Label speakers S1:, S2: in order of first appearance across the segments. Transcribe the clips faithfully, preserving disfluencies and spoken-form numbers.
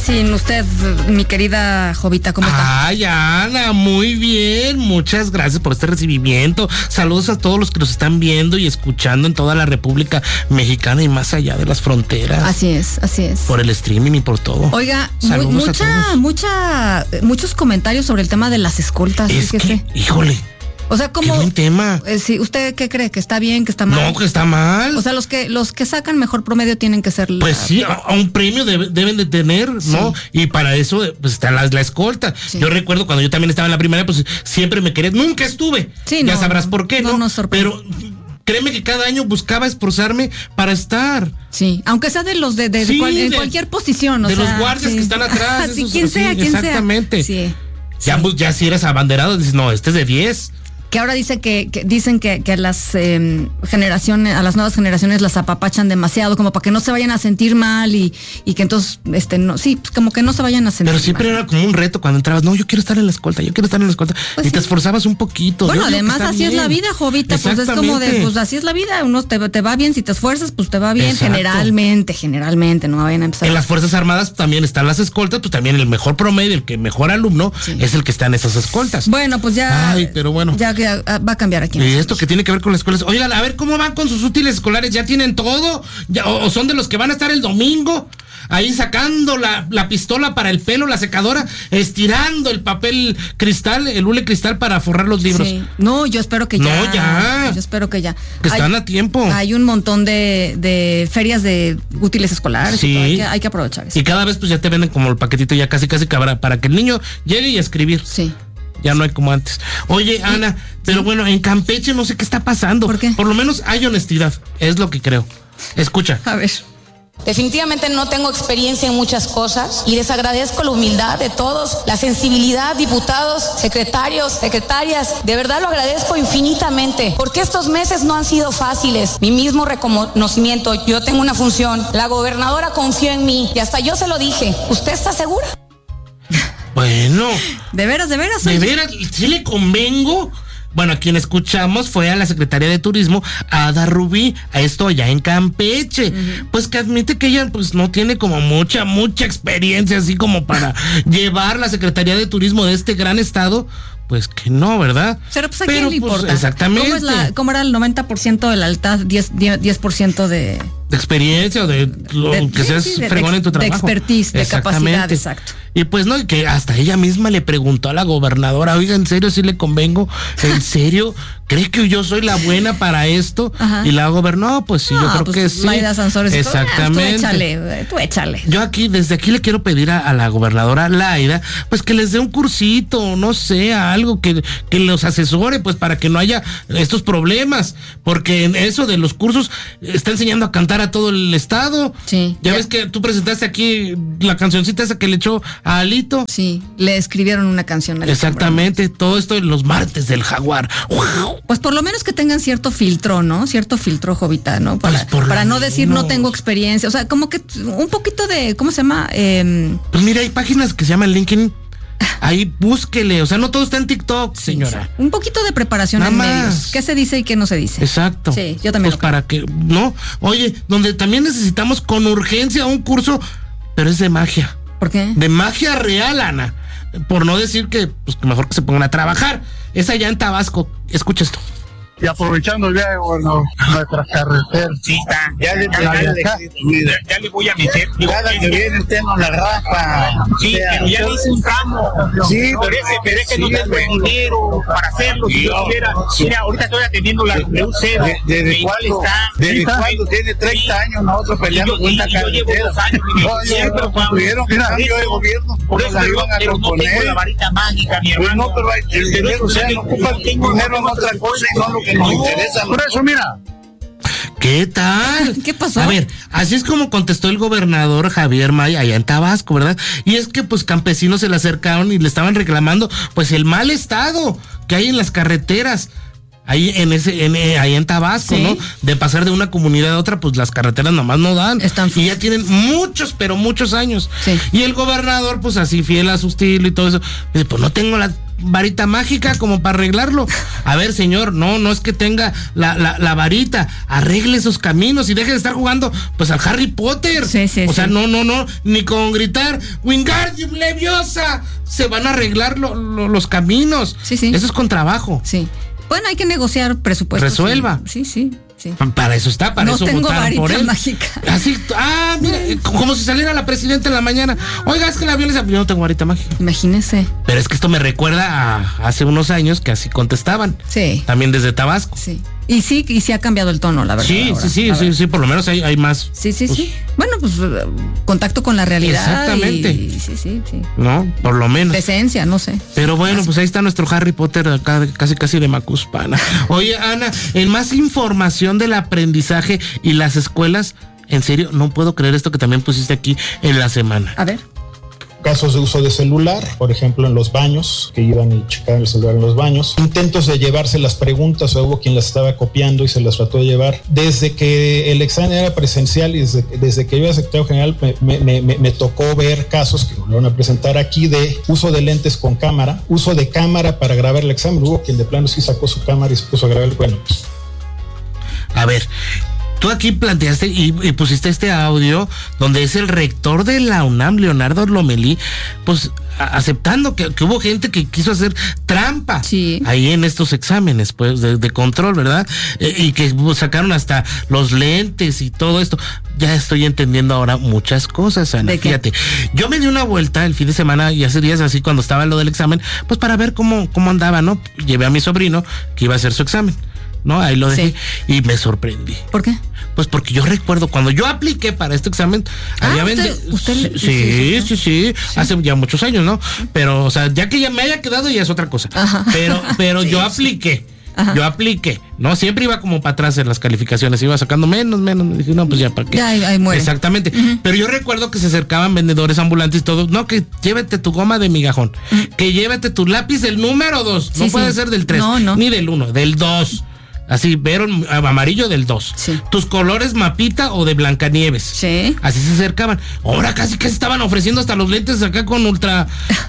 S1: sin usted, mi querida Jovita, ¿cómo está?
S2: Ay, Ana, muy bien, muchas gracias por este recibimiento. Saludos a todos los que nos están viendo y escuchando en toda la República Mexicana y más allá de las fronteras.
S1: Así es, así es.
S2: Por el streaming y por todo.
S1: Oiga, mu- mucha, mucha, muchos comentarios sobre el tema de las escoltas.
S2: Es
S1: fíjese.
S2: que, híjole.
S1: O sea, como.
S2: Qué buen tema.
S1: Eh, sí, ¿usted qué cree? ¿Que está bien, que está mal?
S2: No, que está mal.
S1: O sea, los que los que sacan mejor promedio tienen que ser.
S2: Pues
S1: la...
S2: sí, a, a un premio debe, deben de tener, ¿no? Sí. Y para eso pues está la, la escolta. Sí. Yo recuerdo cuando yo también estaba en la primaria, pues siempre me quería. Nunca estuve. Sí, ya no, sabrás por qué, ¿no? No nos sorprende. Pero créeme que cada año buscaba esforzarme para estar.
S1: Sí, aunque sea de los de, de,
S2: sí,
S1: de, cual, de,
S2: de
S1: cualquier posición. O
S2: de
S1: sea,
S2: los guardias
S1: sí.
S2: que están atrás.
S1: sí,
S2: esos,
S1: quien sea,
S2: sí,
S1: quien
S2: exactamente.
S1: sea. Sí.
S2: Ya,
S1: sí.
S2: ya si eres abanderado, dices, no, este es de diez.
S1: Que ahora dice que, que dicen que, que a las eh, generaciones, a las nuevas generaciones las apapachan demasiado, como para que no se vayan a sentir mal y, y que entonces, este, no, sí, pues como que no se vayan a sentir mal.
S2: Pero siempre mal. Era como un reto cuando entrabas, no, yo quiero estar en la escolta, yo quiero estar en la escolta, pues y sí. Te esforzabas un poquito.
S1: Bueno, además así bien. Es la vida, Jovita, pues es como de, pues así es la vida, uno te, te va bien, si te esfuerzas, pues te va bien. Exacto. generalmente, generalmente, no vayan a empezar.
S2: En las Fuerzas Armadas también están las escoltas, pues también el mejor promedio, el que mejor alumno sí. es el que está en esas escoltas.
S1: Bueno, pues ya.
S2: Ay, pero bueno.
S1: Ya, ya va a cambiar. Aquí
S2: y esto que tiene que ver con las escuelas. Oigan, a ver cómo van con sus útiles escolares. ¿Ya tienen todo? ¿Ya, o, o son de los que van a estar el domingo? Ahí sacando la, la pistola para el pelo, la secadora, estirando el papel cristal, el hule cristal para forrar los libros. Sí.
S1: No, yo espero que ya.
S2: No, ya.
S1: Yo espero que ya.
S2: Que están
S1: hay,
S2: a tiempo.
S1: Hay un montón de, de ferias de útiles escolares.
S2: Sí.
S1: Y todo. Hay, que, hay que aprovechar eso.
S2: Y cada vez pues ya te venden como el paquetito ya casi casi cabra para que el niño llegue y a escribir.
S1: Sí.
S2: Ya no hay como antes. Oye, Ana, pero bueno, en Campeche no sé qué está pasando.
S1: ¿Por qué?
S2: Por lo menos hay honestidad, es lo que creo. Escucha.
S1: A ver.
S3: Definitivamente no tengo experiencia en muchas cosas y les agradezco la humildad de todos, la sensibilidad, diputados, secretarios, secretarias. De verdad lo agradezco infinitamente porque estos meses no han sido fáciles. Mi mismo reconocimiento, yo tengo una función. La gobernadora confió en mí y hasta yo se lo dije. ¿Usted está segura?
S2: Bueno.
S1: ¿De veras, de veras?
S2: ¿De veras? ¿Sí le convengo? Bueno, a quien escuchamos fue a la secretaria de Turismo, Ada Rubí, a esto allá en Campeche. Uh-huh. Pues que admite que ella pues no tiene como mucha, mucha experiencia así como para llevar la Secretaría de Turismo de este gran estado. Pues que no, ¿verdad?
S1: Pero pues a quién le importa.
S2: Pues, exactamente.
S1: ¿Cómo, es la, ¿Cómo era el noventa por ciento de la lealtad, diez por ciento de...
S2: de experiencia o de lo
S1: de,
S2: que
S1: sí,
S2: seas
S1: sí, de,
S2: fregón en tu trabajo.
S1: De expertise, de capacidad, exacto.
S2: Y pues no, que hasta ella misma le preguntó a la gobernadora, oiga, ¿en serio sí le convengo? ¿En serio? ¿Cree que yo soy la buena para esto? Ajá. Y la gobernó, pues sí, no, yo creo
S1: pues,
S2: que sí.
S1: Laida Sansores,
S2: exactamente.
S1: Tú échale, tú échale.
S2: Yo aquí, desde aquí le quiero pedir a, a la gobernadora Laida, pues que les dé un cursito, no sé, algo que, que los asesore, pues para que no haya estos problemas, porque en eso de los cursos está enseñando a cantar a todo el estado.
S1: Sí.
S2: Ya, ya ves que tú presentaste aquí la cancioncita esa que le echó a Alito.
S1: Sí, le escribieron una canción a Alito.
S2: Exactamente, Moreno. Todo esto en los martes del Jaguar. ¡Wow!
S1: Pues por lo menos que tengan cierto filtro, ¿no? Cierto filtro, Jovita, ¿no? Para, pues para no decir no tengo experiencia. O sea, como que un poquito de, ¿cómo se llama? Eh,
S2: pues mira, hay páginas que se llaman LinkedIn. Ahí búsquele, o sea, no todo está en TikTok,
S1: sí,
S2: señora.
S1: Sí. Un poquito de preparación Nada en más. medios. ¿Qué se dice y qué no se dice?
S2: Exacto.
S1: Sí, yo también.
S2: Pues para que, no, oye, donde también necesitamos con urgencia un curso, pero es de magia.
S1: ¿Por qué?
S2: De magia real, Ana. Por no decir que, pues mejor que se pongan a trabajar. Es allá en Tabasco. Escucha esto.
S4: Y aprovechando el viaje, bueno, nuestras carreteras.
S5: Sí, está. Ya le, ya, ya, le, ya, ya le voy a meter.
S4: Cada que viene usted nos la raspa.
S5: Sí, o sea, pero ya le hice un tramo.
S4: Sí,
S5: pero es, pero es que sí, no tengo el dinero para hacerlo. Si yo quiera. Mira, ahorita estoy atendiendo la W C.
S4: ¿Desde de, cuándo? ¿Desde cuándo? Tiene treinta años nosotros peleando con esta carretera. Yo llevo dos años.
S5: No,
S4: siempre tuvieron que cambio de gobierno.
S5: Por eso iban a proponer. No tengo la varita mágica, mi hermano.
S4: No, pero el dinero, o sea, no ocupa dinero en otra cosa y no lo que nos interesa. Por eso, mira.
S2: ¿Qué tal?
S1: ¿Qué pasó?
S2: A ver, así es como contestó el gobernador Javier May allá en Tabasco, ¿verdad? Y es que pues campesinos se le acercaron y le estaban reclamando pues el mal estado que hay en las carreteras. ahí en ese, en, eh, ahí en Tabasco, ¿sí? ¿no? De pasar de una comunidad a otra, pues las carreteras nomás no dan.
S1: Están
S2: y ya tienen muchos, pero muchos años.
S1: Sí.
S2: Y el gobernador, pues así fiel a su estilo y todo eso, dice, pues no tengo la varita mágica como para arreglarlo. A ver, señor, no, no es que tenga la, la, la varita, arregle esos caminos y deje de estar jugando pues al Harry Potter.
S1: Sí, sí,
S2: o
S1: sí.
S2: sea, no, no, no, ni con gritar Wingardium Leviosa se van a arreglar lo, lo, los caminos.
S1: Sí, sí.
S2: Eso es con trabajo.
S1: Sí. Bueno, hay que negociar presupuestos.
S2: Resuelva.
S1: Sí, sí, sí.
S2: Para eso está, para
S1: no
S2: eso
S1: tengo
S2: votaron por él.
S1: Mágica.
S2: Así, ah, mira, como si saliera la presidenta en la mañana. Oiga, es que la violencia, yo no tengo varita mágica.
S1: Imagínese.
S2: Pero es que esto me recuerda a hace unos años que así contestaban.
S1: Sí.
S2: También desde Tabasco.
S1: Sí. Y sí, y sí ha cambiado el tono, la verdad.
S2: Sí,
S1: ahora,
S2: sí, sí, sí, sí, por lo menos hay, hay más.
S1: Sí, sí,
S2: pues,
S1: sí. Bueno, pues contacto con la realidad.
S2: Exactamente.
S1: Y, sí, sí, sí.
S2: No, por lo menos.
S1: Decencia, no sé.
S2: Pero bueno, pues ahí está nuestro Harry Potter acá, casi casi de Macuspana. Oye, Ana, en más información del aprendizaje y las escuelas, en serio, no puedo creer esto que también pusiste aquí en la semana.
S1: A ver.
S6: Casos de uso de celular, por ejemplo, en los baños, que iban y checaban el celular en los baños. Intentos de llevarse las preguntas, o hubo quien las estaba copiando y se las trató de llevar. Desde que el examen era presencial y desde, desde que yo era secretario general, me, me, me, me tocó ver casos que me van a presentar aquí de uso de lentes con cámara, uso de cámara para grabar el examen. Hubo quien de plano sí sacó su cámara y se puso a grabar. Bueno, pues.
S2: A ver. Tú aquí planteaste y, y pusiste este audio donde es el rector de la UNAM, Leonardo Lomelí, pues a, aceptando que, que hubo gente que quiso hacer trampa
S1: sí.
S2: ahí en estos exámenes pues de, de control, ¿verdad? Eh, y que pues, sacaron hasta los lentes y todo esto. Ya estoy entendiendo ahora muchas cosas, Ana. Fíjate, yo me di una vuelta el fin de semana y hace días así cuando estaba lo del examen, pues para ver cómo, cómo andaba, ¿no? Llevé a mi sobrino que iba a hacer su examen. ¿No? Ahí lo dejé sí. y me sorprendí.
S1: ¿Por qué?
S2: Pues porque yo recuerdo cuando yo apliqué para este examen,
S1: ah,
S2: había
S1: usted,
S2: vende...
S1: usted
S2: sí,
S1: le...
S2: sí, sí, sí, sí, sí, hace ya muchos años, ¿no? Pero, o sea, ya que ya me haya quedado ya es otra cosa. Ajá. Pero, pero sí, yo apliqué. Ajá. Yo apliqué, ¿no? Siempre iba como para atrás en las calificaciones, iba sacando menos, menos. Me dije, no, pues ya, ¿para qué?
S1: Ya, ahí, ahí muere.
S2: Exactamente. Uh-huh. Pero yo recuerdo que se acercaban vendedores ambulantes y todo. No, que llévate tu goma de migajón. Uh-huh. Que llévate tu lápiz del número dos. Sí, no sí. puede ser del tres. No, no. Ni del uno, del dos. Así, vieron amarillo del dos. Sí. Tus colores mapita o de Blancanieves.
S1: Sí.
S2: Así se acercaban. Ahora casi que se estaban ofreciendo hasta los lentes acá con ultra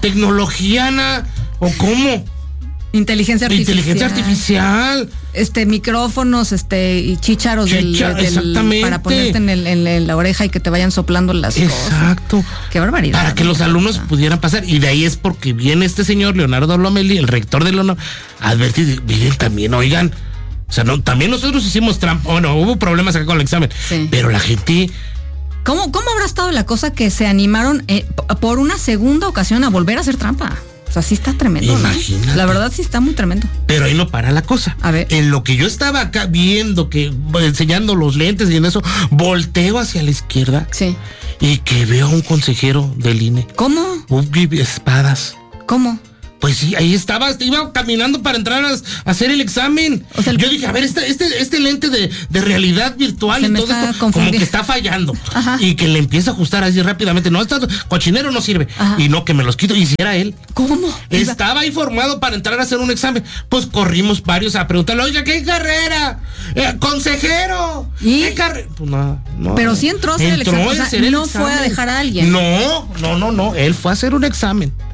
S2: tecnología, ¿o cómo?
S1: Inteligencia artificial.
S2: Inteligencia artificial.
S1: Este, micrófonos, este, y chícharos
S2: Chicha,
S1: del, del,
S2: exactamente.
S1: para ponerte en, el, en, en la oreja y que te vayan soplando las
S2: Exacto.
S1: cosas.
S2: Exacto.
S1: Qué barbaridad.
S2: Para que los alumnos verdad. pudieran pasar. Y de ahí es porque viene este señor, Leonardo Lomelí, el rector de la UNAM, a advertir, miren también, oigan, o sea, no, también nosotros hicimos trampa, bueno, hubo problemas acá con el examen, sí. pero la gente...
S1: ¿Cómo, ¿Cómo habrá estado la cosa que se animaron eh, por una segunda ocasión a volver a hacer trampa? O sea, sí está tremendo, Imagínate. ¿no? La verdad sí está muy tremendo.
S2: Pero ahí no para la cosa.
S1: A ver.
S2: En lo que yo estaba acá viendo, que enseñando los lentes y en eso, volteo hacia la izquierda.
S1: Sí.
S2: Y que veo a un consejero del I N E.
S1: ¿Cómo?
S2: Ubi Espadas.
S1: ¿Cómo?
S2: Pues sí, ahí estaba, iba caminando para entrar a, a hacer el examen. O sea, el... Yo dije, a ver, este, este, este lente de, de realidad virtual y todo esto, como que está fallando. Ajá. Y que le empieza a ajustar así rápidamente. No, este cochinero no sirve. Ajá. Y no, que me los quito. Y si era él.
S1: ¿Cómo?
S2: Estaba ahí formado para entrar a hacer un examen. Pues corrimos varios a preguntarle, oiga, ¿qué carrera? Eh, ¡Consejero!
S1: ¿Y?
S2: ¿Qué carrera? Pues nada, no.
S1: Pero sí entró a hacer entró el examen. O sea, no fue a dejar a alguien.
S2: No, no, no, no. Él fue a hacer un examen.